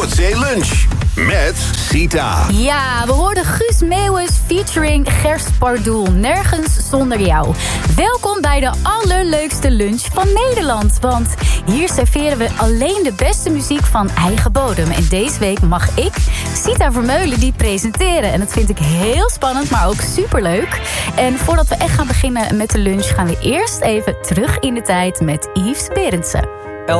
Noordzee Lunch met Sita. Ja, we hoorden Guus Meeuwis featuring Gers Pardoel. Nergens zonder jou. Welkom bij de allerleukste lunch van Nederland. Want hier serveren we alleen de beste muziek van eigen bodem. En deze week mag ik, Sita Vermeulen, die presenteren. En dat vind ik heel spannend, maar ook superleuk. En voordat we echt gaan beginnen met de lunch, gaan we eerst even terug in de tijd met Yves Berendsen.